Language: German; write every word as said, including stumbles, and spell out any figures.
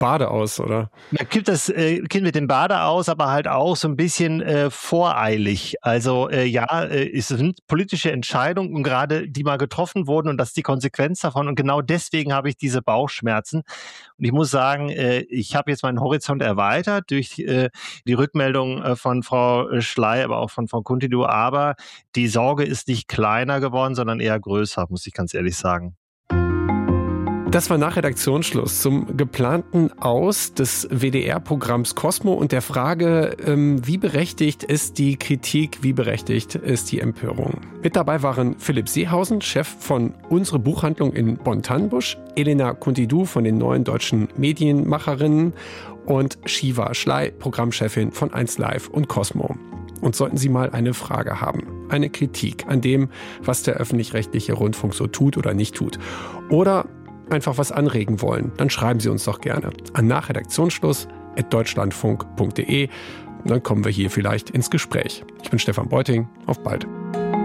Bade aus, oder? Man kippt das äh, Kind mit dem Bade aus, aber halt auch so ein bisschen äh, voreilig. Also äh, ja, äh, es sind politische Entscheidungen, gerade die mal getroffen wurden und das ist die Konsequenz davon. Und genau deswegen habe ich diese Bauchschmerzen. Und ich muss sagen, äh, ich habe jetzt meinen Horizont erweitert durch äh, die Rückmeldung äh, von Frau Schley, aber auch von Frau Kuntidu. Aber die Sorge ist nicht kleiner geworden, sondern eher größer, muss ich ganz ehrlich sagen. Das war nach Redaktionsschluss zum geplanten Aus des W D R-Programms Cosmo und der Frage, ähm, wie berechtigt ist die Kritik, wie berechtigt ist die Empörung. Mit dabei waren Philipp Seehausen, Chef von Unsere Buchhandlung in Bonn-Tannenbusch, Elena Kuntidu von den Neuen Deutschen Medienmacherinnen und Shiva Schley, Programmchefin von eins Live und Cosmo. Und sollten Sie mal eine Frage haben, eine Kritik an dem, was der öffentlich-rechtliche Rundfunk so tut oder nicht tut, oder einfach was anregen wollen, dann schreiben Sie uns doch gerne an nachredaktionsschluss at deutschlandfunk punkt de. Dann kommen wir hier vielleicht ins Gespräch. Ich bin Stefan Beuting. Auf bald.